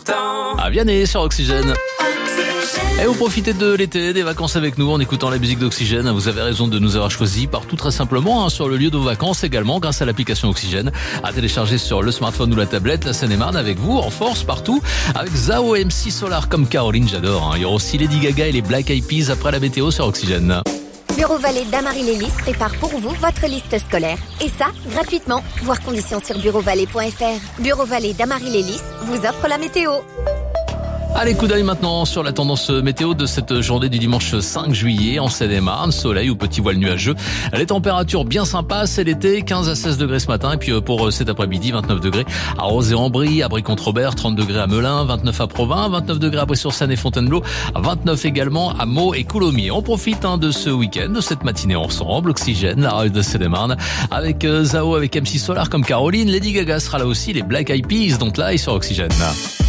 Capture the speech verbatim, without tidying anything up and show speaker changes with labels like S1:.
S1: pourtant.
S2: À Vianney sur Oxygène. Et vous profitez de l'été, des vacances avec nous en écoutant la musique d'Oxygène. Vous avez raison de nous avoir choisis partout très simplement hein, sur le lieu de vos vacances également grâce à l'application Oxygène à télécharger sur le smartphone ou la tablette. La Seine-et-Marne avec vous en force partout avec Zao, M C Solar comme Caroline, j'adore. Hein. Il y aura aussi Lady Gaga et les Black Eyed Peas après la météo sur Oxygène.
S3: Bureau Vallée d'Amarie-Lélis prépare pour vous votre liste scolaire. Et ça, gratuitement. Voir conditions sur bureau vallée point f r. Bureau Vallée d'Amarie-Lélis vous offre la météo.
S2: Allez, coup d'œil maintenant sur la tendance météo de cette journée du dimanche cinq juillet en Seine-et-Marne. Soleil ou petit voile nuageux. Les températures bien sympas, c'est l'été, quinze à seize degrés ce matin. Et puis pour cet après-midi, vingt-neuf degrés à Rozay-en-Brie, à Brie-contre-Robert, trente degrés à Melun, vingt-neuf à Provins, vingt-neuf degrés à Brie-sur-Seine et Fontainebleau, vingt-neuf également à Meaux et Coulommiers. On profite hein, de ce week-end, de cette matinée ensemble. Oxygène, la radio de Seine-et-Marne, avec euh, Zao, avec M C Solar comme Caroline. Lady Gaga sera là aussi, les Black Eyed Peas, donc là, et sur Oxygène.